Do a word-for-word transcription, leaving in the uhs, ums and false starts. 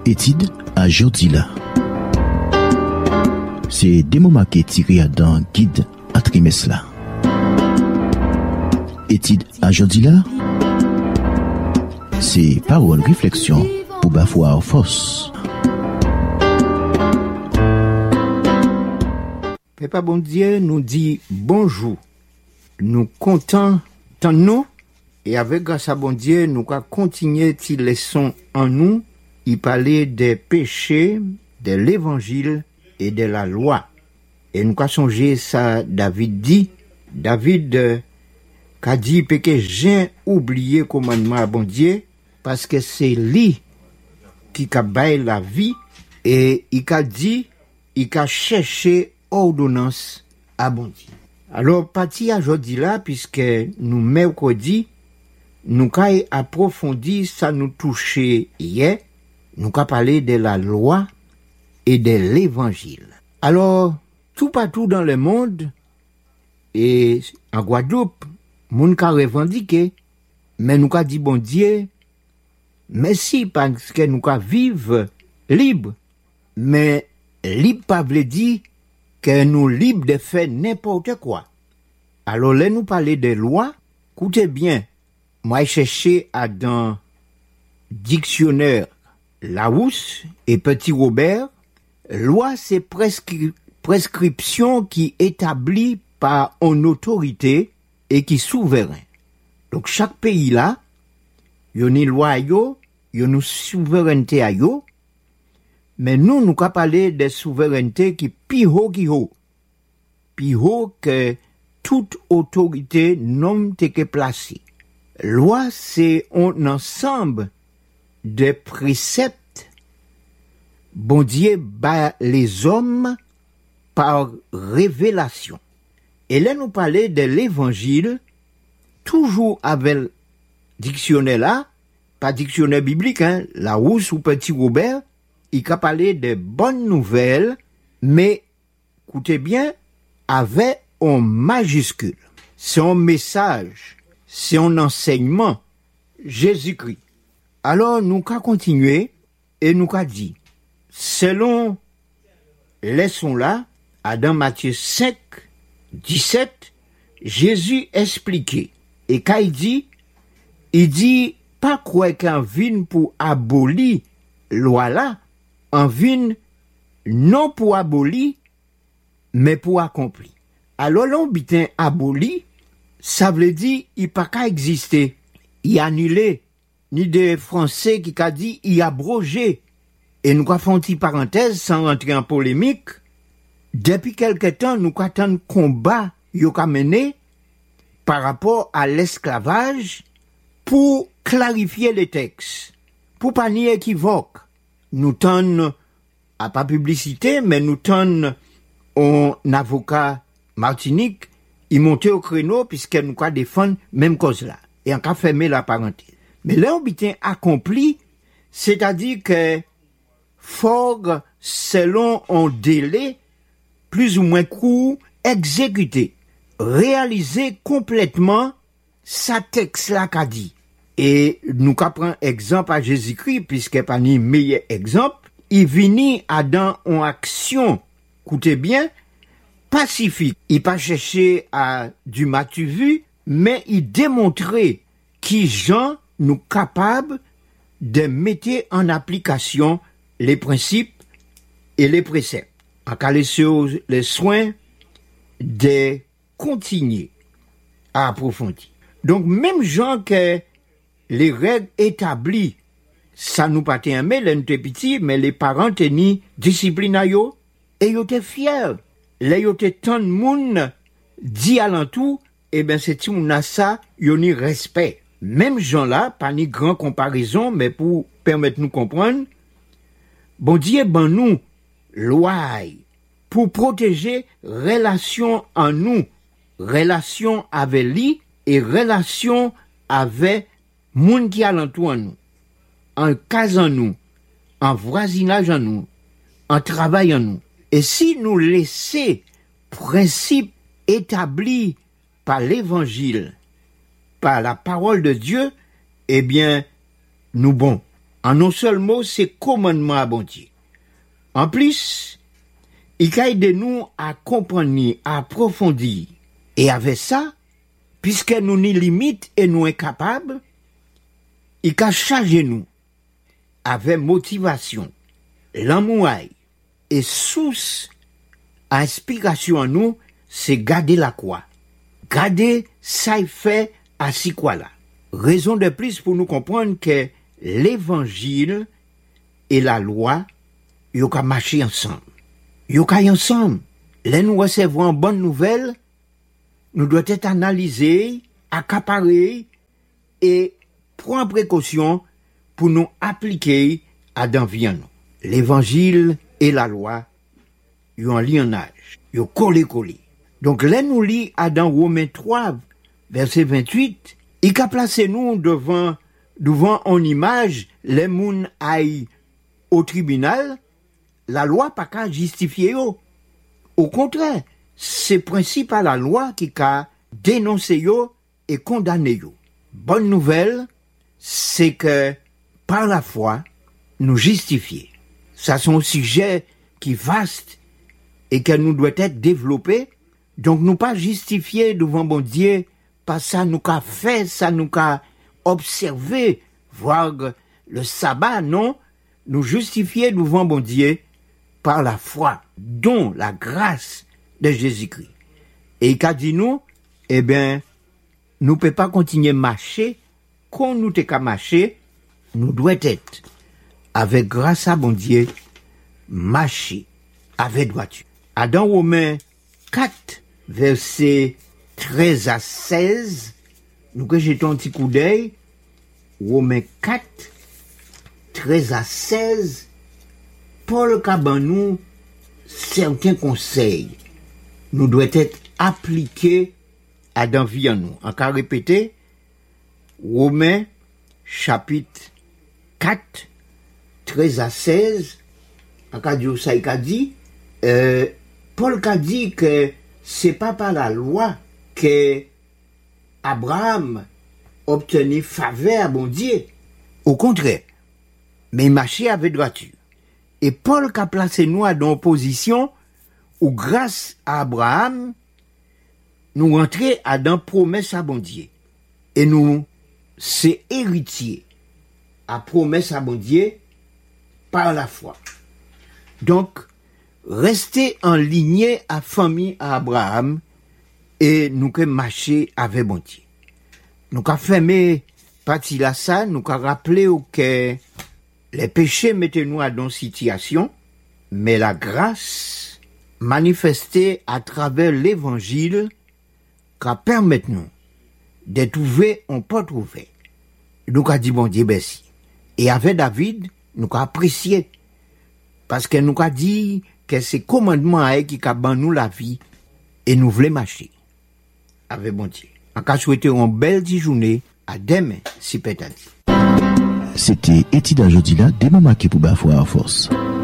Étude à jodi là. C'est des moments qui tirés dans guide à trimestre là. Étude à jodi là. C'est parole réflexion pour bafoire force. Papa bon Dieu nous dit bonjour. Nous comptons tant nous et avec grâce à bon Dieu nous allons continuer ces leçons en nous. Il parlait des péchés, de l'évangile et de la loi. Et nous avons songé ça, David dit, David euh, a dit que j'ai oublié le commandement à bon Dieu parce que c'est lui qui a baillé la vie et il a dit, il a cherché ordonnance à bon Dieu. Alors, parti aujourd'hui là, puisque nous mercredi, nous avons approfondi ça nous touchait hier, nous avons parlé de la loi et de l'évangile. Alors, tout partout dans le monde, et en Guadeloupe, nous avons revendiqué, mais nous avons dit, bon Dieu, merci parce que nous avons vivre libre, mais libre pas veut dire que nous libres de faire n'importe quoi. Alors là, nous parler de loi, écoutez bien, moi j'ai cherché à dans dictionnaire Larousse et Petit Robert, loi c'est prescri- prescription qui établie par une autorité et qui souverain. Donc chaque pays là, y a une loi yo, y a une souveraineté à yo, mais nous nous avons parlé de souveraineté qui plus haut qui haut, plus haut que toute autorité non que placée. Loi c'est un ensemble de préceptes, bon Dieu bat les hommes par révélation. Et là, nous parlons de l'évangile, toujours avec le dictionnaire là, pas dictionnaire biblique, hein, Larousse ou Petit Robert, il a parlé de bonnes nouvelles, mais, écoutez bien, avec un majuscule. C'est un message, c'est un enseignement, Jésus-Christ. Alors, nous avons continué et nous avons dit, selon les sons là, à dans Matthieu cinq, dix-sept, Jésus expliquait. Et quand il dit, il dit, pas quoi qu'en vienne pour abolir loi là, en vienne non pour abolir, mais pour accomplir. Alors, l'ambitin aboli, ça veut dire, il pas qu'à exister. Il annulé. Ni des Français qui a dit il a abrogé. Et nous avons fait une petite parenthèse sans rentrer en polémique. Depuis quelque temps, nous avons un combat qui a mené par rapport à l'esclavage pour clarifier les textes, pour pas ni équivoque. Nous tenons, à pas publicité, mais nous tenons un avocat Martinique, il montait au créneau puisque nous avons défendu même cause là. Et on a fermé la parenthèse. Mais là, on bien accompli, c'est-à-dire que fort selon un délai plus ou moins court, exécuté, réalisé complètement sa texte là qu'a dit. Et nous prenons exemple à Jésus-Christ, puisque pas ni meilleur exemple, il vini à dans une action, écoutez bien, pacifique. Il pas cherché à du matu vu, mais il démontrait qui Jean nous capables de mettre en application les principes et les préceptes. En cas les soins de continuer à approfondir. Donc, même gens que les règles établies, ça nous pas aimé, les petits, mais les parents tenaient discipline à yo, et ils étaient fiers. Là, ils étaient tant de monde dit alentour, et ben, c'est tout, on a ça, ils ont respect. Même gens-là, pas ni grand comparaison, mais pour permettre nous comprendre, bon Dieu, ben nous, loi, pour protéger relation en nous, relation avec lui et relation avec monde qui alentour en nous, en cas en nous, en voisinage en nous, en travail en nous. Et si nous laissons principe établi par l'évangile, par la parole de Dieu, eh bien, nous bon. En non seul mot, c'est commandement à bon Dieu. En plus, il a aidé nous à comprendre, à approfondir. Et avec ça, puisque nous n'y limite et nous incapables, il a chargé nous avec motivation, l'amour et source inspiration en nous, c'est garder la croix. Garder ça fait à si quoi là. Raison de plus pour nous comprendre que l'évangile et la loi, ils ont marché ensemble. Ils ont ensemble. Les nous recevons une bonne nouvelle, nous devons être analysés, accaparés et prendre précaution pour nous appliquer à dans vie en nous. L'évangile et la loi, ils ont un lionnage, ils ont collé collé. Donc, là, nous lit à dans Romains trois, verset vingt-huit, il a placé nous devant, devant en image, les moun aïe au tribunal, la loi pas qu'à justifier yo. Au contraire, c'est principe à la loi qui a dénoncé yo et condamné yo. Bonne nouvelle, c'est que par la foi, nous justifier. Ça c'est un sujet qui est vaste et que nous doit être développé. Donc nous pas justifier devant bon Dieu par ça nous qu'a fait, ça nous qu'a observé, voir le sabbat, non. Nous justifier devant bon Dieu par la foi, dont la grâce de Jésus-Christ. Et il a dit nous, eh bien, nous ne pouvons pas continuer à marcher, quand nous t'es qu'à marcher, nous devons être, avec grâce à bon Dieu, marcher avec droiture. À dans Romains quatre, versets treize à seize, nous que jetons un petit coup d'œil, Romains quatre, treize à seize, Paul Cabanou, certains conseils, nous doivent être appliqués à dans vie en nous. Encore répéter, Romains, chapitre quatre, treize à seize, encore dit ça, il a dit, euh, Paul a dit que c'est pas par la loi que Abraham obtenu faveur à bon Dieu. Au contraire, mais il marchait avec droiture. Et Paul a placé nous dans une position où grâce à Abraham, nous rentrons à dans promesse à bon Dieu. Et nous, c'est héritier à promesse à bon Dieu par la foi. Donc, rester en ligne à famille à Abraham et nous que marcher avec bon Dieu. Nous avons fermé partie là ça, nous avons rappelé que les péchés mettaient nous à dans situation, mais la grâce manifestée à travers l'évangile qui permet nous de trouver, on peut trouver. Nous avons dit bon Dieu merci. Et avec David, nous avons apprécié parce que nous avons dit que c'est commandement à qui a ban nous la vie et nous voulons marcher avec bon Dieu. En cas souhaiter une belle journée, à demain, si peut-être. C'était Etida Jodila, des moments qui pouvaient avoir force.